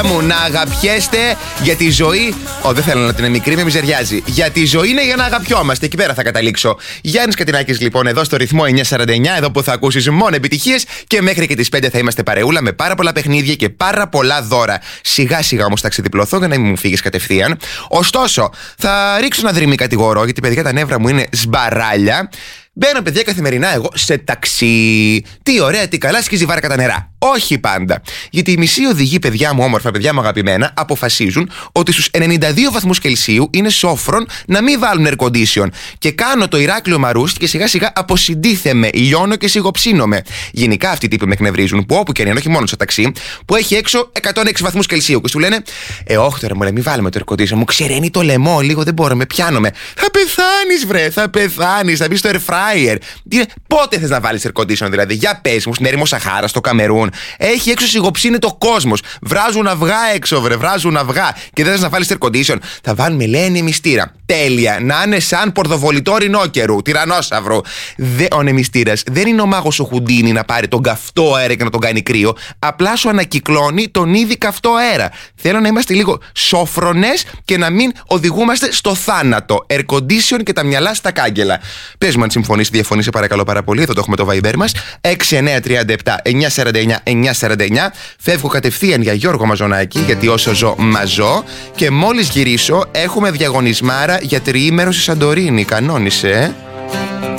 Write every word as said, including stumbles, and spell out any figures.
παιδιά μου, να αγαπιέστε για τη ζωή. Ω, δεν θέλω να την είναι μικρή, με μιζεριάζει. Για τη ζωή είναι για να αγαπιόμαστε. Εκεί πέρα θα καταλήξω. Γιάννης Κατινάκης, λοιπόν, εδώ στο ρυθμό εννιακόσια σαράντα εννιά, εδώ που θα ακούσεις μόνο επιτυχίες και μέχρι και τις πέντε θα είμαστε παρεούλα με πάρα πολλά παιχνίδια και πάρα πολλά δώρα. Σιγά σιγά όμως θα ξεδιπλωθώ για να μην μου φύγεις κατευθείαν. Ωστόσο, θα ρίξω ένα δρυμή κατηγορώ, γιατί παιδιά τα νεύρα μου είναι σμπαράλια. Μπαίνω, παιδιά, καθημερινά εγώ σε ταξί. Τι ωραία, τι καλά, σκίζει βάρκα τα νερά. Όχι πάντα. Γιατί οι μισοί οδηγοί, παιδιά μου, όμορφα, παιδιά μου αγαπημένα, αποφασίζουν ότι στους ενενήντα δύο βαθμούς Κελσίου είναι σόφρον να μην βάλουν air condition. Και κάνω το Ηράκλειο Μαρούστη και σιγά σιγά αποσυντήθεμαι, λιώνω και σιγοψύνομαι. Γενικά αυτοί οι τύποι με εκνευρίζουν, που όπου και αν είναι, όχι μόνο σε ταξί, που έχει έξω εκατόν έξι βαθμούς Κελσίου. Και σου λένε, Ε, όχι τώρα, μου λέει, μην βάλουμε το air condition. Μου ξεραίνει το λαιμό, λίγο δεν μπορώ, με πιάνομαι. Θα πεθάνεις, βρε, θα πεθάνεις, θα μπει στο air fryer. Πότε θες να βάλεις air condition, δηλαδή? Για πες μου, στην έρημο Σαχάρα, στο Καμερούν. Έχει έξω σιγοψύνεται ο κόσμος. Βράζουν αυγά έξω, βρε, βράζουν αυγά. Και δεν θες να βάλεις air condition. Θα βάλουμε, λένε, μυστήρα. Τέλεια. Να είναι σαν πορδοβολητό ρινόκερου, τυρανόσαυρου. Δε, ο νεμιστήρας δεν είναι ο μάγος ο Χουντίνι να πάρει τον καυτό αέρα και να τον κάνει κρύο. Απλά σου ανακυκλώνει τον ήδη καυτό αέρα. Θέλω να είμαστε λίγο σόφρονες και να μην οδηγούμαστε στο θάνατο. Air condition και τα μυαλά στα κάγκελα. Πες μου αν συμφωνείς, διαφωνείς, σε παρακαλώ πάρα πολύ. Εδώ το έχουμε το Viber μας. έξι εννιά τρία επτά εννιακόσια σαράντα εννιά εννιακόσια σαράντα εννιά. Φεύγω κατευθείαν για Γιώργο Μαζονάκη, γιατί όσο ζω, μαζώ. Και μόλις γυρίσω, έχουμε διαγωνισμάρα για τριήμερο στη Σαντορίνη. Κανόνισε.